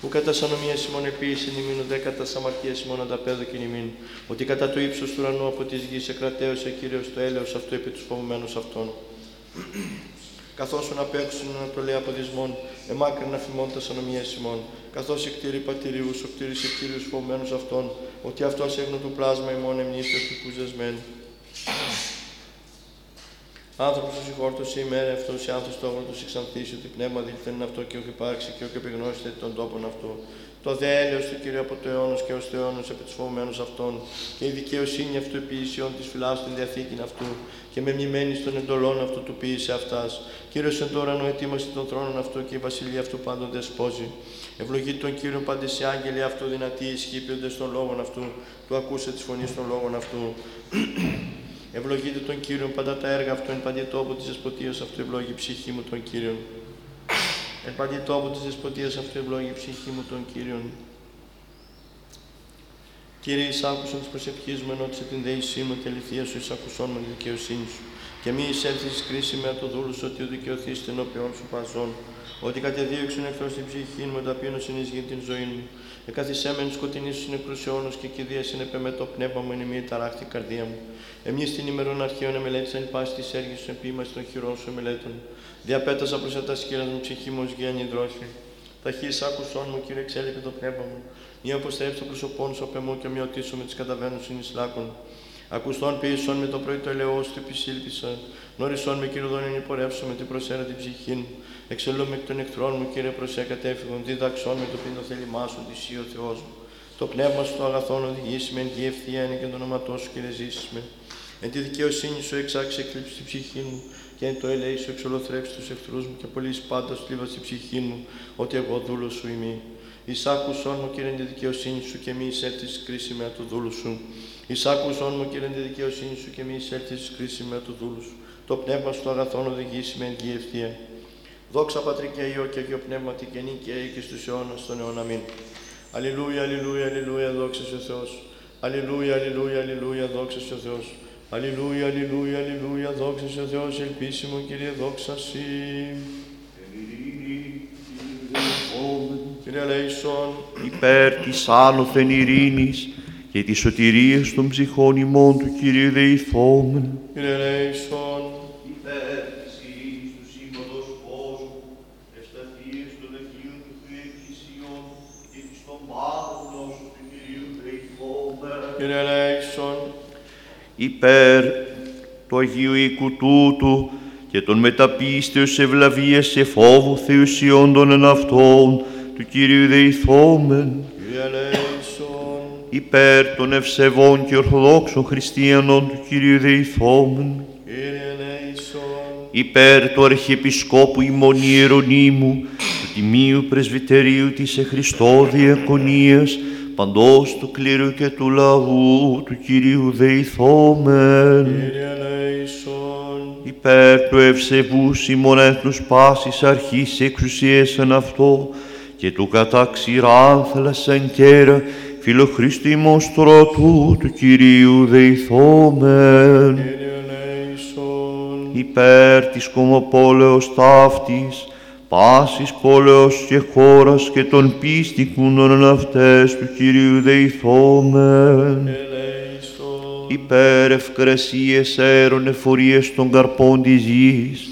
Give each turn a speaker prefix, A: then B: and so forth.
A: Ου κατά σανομίας ημών επίησεν ημίν, ουδέ κατά αμαρτίας ημών ανταπέδοκεν ημίν, ότι κατά το ύψος του ουρανού από της γης εκρατέωσε Κύριος το έλεος αυτού επί τους φοβουμένους αυτών. Καθώς ον απέξουν ανατολέ από δυσμών, εμάκρυν αφημών τα σανομίας ημών, καθώς εκτήρη πατηριούς, ο κτήρης εκτήριους φοβουμένους αυτών, ότι αυτός έγνω του πλάσμα ημών εμνήστος του κουζεσμέν. Άνθρωπος του συγχώρτωσε ημέρα αυτός, οι άνθρωπος του άγροτος εξανθήσει, ότι πνεύμα δηλθέν αυτό και όχι υπάρξει και όχι επιγνώσετε τον τόπον αυτό. Το δε έλεος του Κύριου από το αιώνος και ως το αιώνος επί τους φοβουμένους αυτών, και η δικαιοσύνη αυτού επί ισιών της φυλάς στην διαθήκην αυτού, και με μνημένης των εντολών αυτού του ποιήσε αυτάς. Κύριος εν τώρα νου ετοίμασε τον θρόνον αυτού και η βασιλεία αυτού πάντων δεσπόζει. Ευλογεί τον Κύριο πάντες οι άγγελοι αυτού, δυνατοί ισχύπιοντες των λόγων αυτού, του ακούσε της φωνής των λόγων αυτού. Ευλογείτε τον Κύριον πάντα τα έργα αυτού, εν παντή τόπο της δεσποτείας αυτού ευλόγη ψυχή μου τον Κύριον. Εν παντή τόπο της δεσποτείας αυτού ευλόγη ψυχή μου τον Κύριον. Κύριε, εις άκουσον της προσευχής μου, ενώτισε την δεήσή μου και αληθεία σου, εις ακουσών με τη δικαιοσύνη σου. Και μη εισέλθεις εις κρίση με το δούλου σου, ότι ο δικαιωθείς την όποιον σου παζών. Ότι κατεδίωξον εχθρός την ψυχή μου, ταπείνωσιν εις γη την ζωή μου. Εκαθισέμεν σκοτεινή σου νεκρούς αιώνος και κηδεία συνεπέ με το πνεύμα μου, είναι μία ταράχτη καρδία μου. Εμείς την ημερών αρχαίων εμελέτησαν πάση της έργης σου, επίμαση των χειρών σου εμελέτων. Διαπέτασα προς τα σκύρας μου, ψυχή μου ως γέννη δρόση. Ταχύς άκουσόν μου, Κύριε, εξέλιπε το πνεύμα μου. Μη αποστρέψει το πρόσωπόν σου απ' εμού και ομοιωτήσω με τις καταβαίνουσιν εις λάκων. Ακουστών ποιησόν με το πρωί το ελαιός του επισήλπισα. Γνωρισόν με Κύριε υπορεύσω με την προσέρα την ψυχήν. Εξελώ με εκ των εχθρών μου, Κύριε, προσέ κατέφυγον. Διδαξόν με το πίντο θέλημά σου, τη ο Θεός μου. Το πνεύμα σου το αγαθόν οδηγήσει με εν γη ευθεία είναι και το όνοματό σου, Κύριε, ζήσεις με. Εν τη δικαιοσύνη σου εξάξει εκλείψει την ψυχή μου, και εν το ελέη σου εξολοθρέψει τους εχθρούς μου, και πολύ πάντα σου θλίβα στην ψυχή μου, ότι εγώ δούλος σου είμαι. Εις άκουσόν μου, Κύριε, εν τη δικαιοσύνη σου, και μη εισέλθεις κρίση με του δούλου σου. Εις άκουσόν μου, Κύριε, εν τη δικαιοσύνη σου, και μη εισέλθεις κρίση με του δούλου σου. Το πνεύμα σου το αγαθόν οδηγήσει με εν γη ευθεία. Δόξα Πατρί και Υιό και Αγίο Πνεύματι και νίκαια και στους αιώνας των αιών. Αμήν. Αλληλούια, αλληλούια, αλληλούια, δόξα σε ο Θεός. Αλληλούια, αλληλούια, αλληλούια, δόξα σε ο Θεός. Αλληλούια, αλληλούια, αλληλούια, δόξα σε ο Θεός. Ελπίσιμο, Κύριε, δόξα σοι. Κύριε ελέησον.
B: Υπέρ της άνωθεν ειρήνης και της σωτηρίας των ψυχών ημών του Κύριε δεηθόμεν.
A: Κύριε ελέησον.
B: Υπέρ της ειρήνης του σύμπαντος κόσμου, ευσταθείας των Αγίων του Θεού Εκκλησιών και της των πάντων γνώσεων του Κυρίου δεηθόμεν.
A: Κύριε ελέησον.
B: Υπέρ του Αγίου οίκου τούτου και των μεταπίστεως ευλαβίας και φόβου θεουσιών των εν αυτών του Κυρίου δεηθόμεν.
A: Κύριε ελέησον.
B: Υπέρ των ευσεβών και ορθοδόξων χριστιανών του Κυρίου δεηθόμεν.
A: Κύριε ελέησον.
B: Υπέρ του Αρχιεπισκόπου ημών Ιερονύμου, του Τιμίου Πρεσβυτερίου της Εχριστό Διακονίας, παντός του κλήρου και του λαού του Κυρίου δεηθόμεν.
A: Κύριε ελέησον.
B: Υπέρ του ευσεβούς ημών έθνους πάσης αρχής εξουσίας εν αυτό, και του κατά ξηράν θαλασσαν κέρα, φιλοχρίστου ημών στρωτού του Κυρίου δεηθόμεν.
A: Κύριε ελέησον.
B: Υπέρ της κομοπόλεως ταύτης, πάσης πόλεως και χώρας και των πίστικων εν αυτές του Κυρίου δεηθόμεν.
A: Ελέησον.
B: Υπέρ ευκρασίες αέρων εφορίες των καρπών της γης,